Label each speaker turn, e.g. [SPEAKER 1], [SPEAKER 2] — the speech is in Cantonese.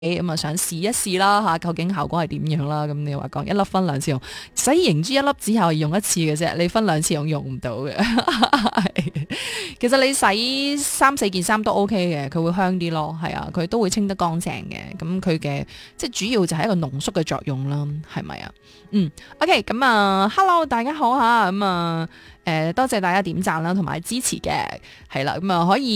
[SPEAKER 1] 咁啊想試一試啦吓，究竟效果係點樣啦？咁你話講一粒分兩次用，洗凝珠一粒只係用一次嘅啫，你分兩次用唔到嘅。其實你洗三四件衫都 OK 嘅，佢會香啲咯，係啊，佢都會清得乾淨嘅。咁佢嘅即係主要就係一個濃縮嘅作用啦，係咪啊？OK，咁啊，Hello，大家好吓，咁啊，多謝大家點讚啦，同埋支持嘅，係啦，咁啊可以。